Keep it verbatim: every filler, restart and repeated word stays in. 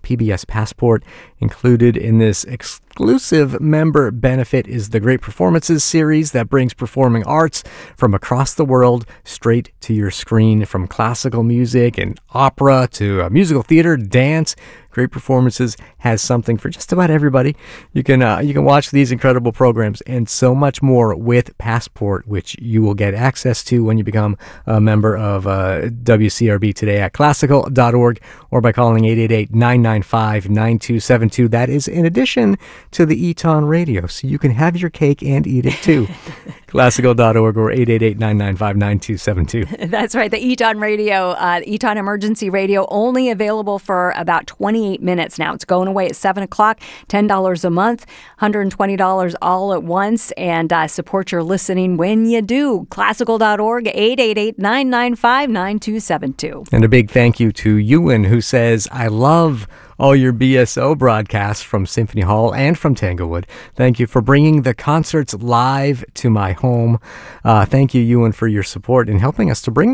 P B S Passport. Included in this exclusive member benefit is the Great Performances series that brings performing arts from across the world straight to your screen, from classical music and opera to uh, musical theater, dance. Great Performances has something for just about everybody. You can uh, you can watch these incredible programs and so much more with Passport, which you will get access to when you become a member of uh, W C R B today at classical dot org or by calling eight eight eight, nine nine five, nine two seven two. That is in addition to the Eton Radio, so you can have your cake and eat it too. classical dot org or eight eight eight, nine nine five, nine two seven two. That's right. The Eton Radio, uh, Eton Emergency Radio, only available for about twenty-eight minutes now. It's going away at seven o'clock, ten dollars a month, one hundred twenty dollars all at once, and uh, support your listening when you do. classical dot org, eight eight eight, nine nine five, nine two seven two. And a big thank you to Ewan, who says, I love all your B S O broadcasts from Symphony Hall and from Tanglewood. Thank you for bringing the concerts live to my home. Uh, thank you, Ewan, for your support in helping us to bring